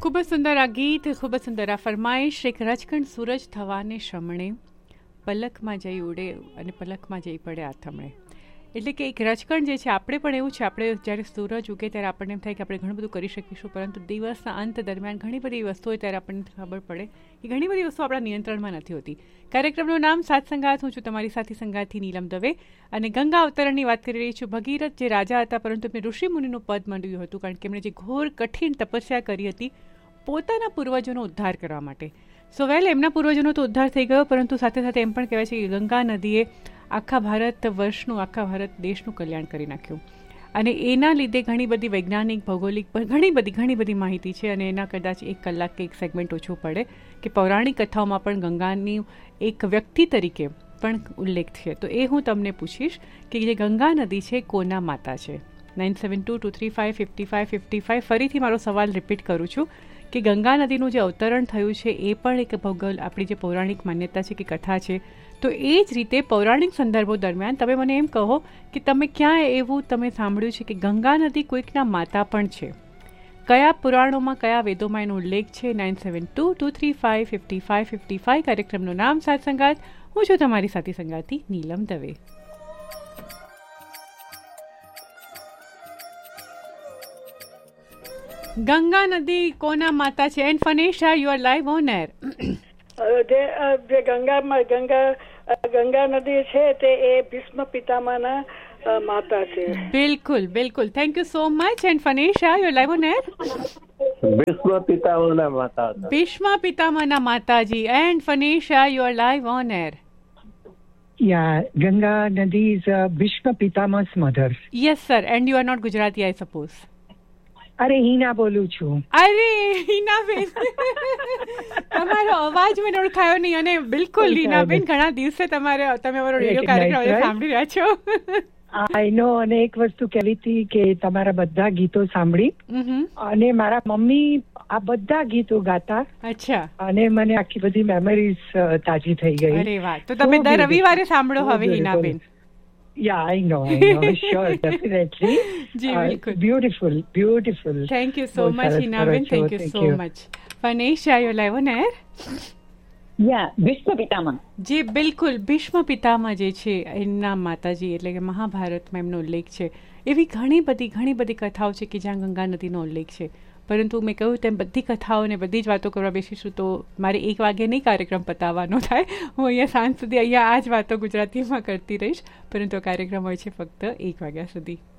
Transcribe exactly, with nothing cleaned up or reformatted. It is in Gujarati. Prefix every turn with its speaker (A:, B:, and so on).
A: ખૂબ જ સુંદર આ ગીત, ખૂબ જ સુંદર આ ફરમાઈશ. એક રચકણ સૂરજ થવાને શમણે, પલકમાં જઈ ઉડે અને પલકમાં જઈ પડે આથમણે. એટલે કે એક રચકણ જે છે, આપણે પણ એવું છે, આપણે જ્યારે સૂરજ ઉગે ત્યારે આપણને એમ થાય કે આપણે ઘણું બધું કરી શકીશું, પરંતુ દિવસના અંત દરમિયાન ઘણી બધી વસ્તુઓ ત્યારે આપણને ખબર પડે કે ઘણી બધી વસ્તુઓ આપણા નિયંત્રણમાં નથી હોતી. કાર્યક્રમનું નામ સાત સંગાત. હું છું તમારી સાથી સંગાથી નીલમ દવે અને ગંગા અવતરણની વાત કરી રહી છું. ભગીરથ જે રાજા હતા, પરંતુ એમને ઋષિ મુનિનું પદ મળ્યું હતું, કારણ કે એમણે જે ઘોર કઠિન તપસ્યા કરી હતી પોતાના પૂર્વજોનો ઉદ્ધાર કરવા માટે. સો વેલ, એમના પૂર્વજોનો તો ઉદ્ધાર થઈ ગયો, પરંતુ સાથે સાથે એમ પણ કહેવાય છે કે ગંગા નદીએ આખા ભારત વર્ષનું, આખા ભારત દેશનું કલ્યાણ કરી નાખ્યું. અને એના લીધે ઘણી બધી વૈજ્ઞાનિક, ભૌગોલિક પર ઘણી બધી ઘણી બધી માહિતી છે, અને એના કદાચ એક કલાક કે એક સેગમેન્ટ ઓછું પડે કે પૌરાણિક કથાઓમાં પણ ગંગાની એક વ્યક્તિ તરીકે પણ ઉલ્લેખ છે. તો એ હું તમને પૂછીશ કે જે ગંગા નદી છે કોના માતા છે. Nine seven two two three five fifty five fifty five ફરીથી મારો સવાલ રિપીટ કરું છું કે ગંગા નદીનું જે અવતરણ થયું છે એ પણ એક ભૌગોલ આપણી જે પૌરાણિક માન્યતા છે કે કથા છે. તો એ જ રીતે પૌરાણિક સંદર્ભો દરમિયાન તમે મને એમ કહો કે તમે ક્યાં એવું તમે સાંભળ્યું છે કે ગંગા નદી કોઈકના માતા પણ છે? કયા પુરાણોમાં, કયા વેદોમાં એનો ઉલ્લેખ છે? Nine seven two two three five fifty five fifty five. કાર્યક્રમનું નામ સાત સંગાત. હું છું તમારી સાથી સંગાતી નીલમ દવે. ગંગા નદી કોના માતા છે? And ફનેશા, you are live on air.
B: જે ગંગા ગંગા ગંગા નદી છે તે એ ભીષ્મ પિતામહના માતા છે.
A: બિલકુલ બિલકુલ, thank you so much. And ફનેશા, you are live on air.
C: Bhishma પિતામહના માતા.
A: ભીષ્મ પિતામહના માતાજી. And ફનેશા, you are live on air.
D: Yeah, Ganga Nadi is uh, Bhishma Pitama's mother.
A: Yes, sir. And you are not Gujarati, I suppose.
D: અરે હિના બોલું છું.
A: અરે હિનાબેન, તમારો અવાજ મને ઓળખાયો નહીં. અને બિલકુલ હિનાબેન, ઘણા દિવસે તમારે તમે અમારો રેડિયો કાર્યક્રમ સાંભળી રહ્યા છો.
D: આઈ નો. અને એક વસ્તુ કહેવી હતી કે તમારા બધા ગીતો સાંભળી અને મારા મમ્મી આ બધા ગીતો ગાતા.
A: અચ્છા.
D: અને મને આખી બધી મેમરીઝ તાજી થઈ ગઈ.
A: અરે વાહ. તો તમે દર રવિવારે સાંભળો હવે હિનાબેન.
D: Yeah, I know, I know, sure, definitely.
A: Ji, bilkul.
D: Uh, beautiful, beautiful.
A: Thank you so much, Hinaben. Thank you so much. Fanisha, you're live on air.
E: Yeah, Bhishma Pitamah.
A: જી બિલકુલ, ભીષ્મ પિતામહ જે છે એમના માતાજી, એટલે કે મહાભારતમાં એમનો ઉલ્લેખ છે. એવી ઘણી બધી ઘણી બધી કથાઓ છે કે જ્યાં ગંગા નદીનો ઉલ્લેખ છે. પરંતુ મેં કહ્યું તેમ બધી કથાઓને બધી જ વાતો કરવા બેસીશું તો મારે એક વાગે નહીં કાર્યક્રમ પતાવવાનો થાય. હું અહીંયા સાંજ સુધી અહીંયા આ જ વાતો ગુજરાતીમાં કરતી રહીશ, પરંતુ કાર્યક્રમ હોય છે ફક્ત એક વાગ્યા સુધી.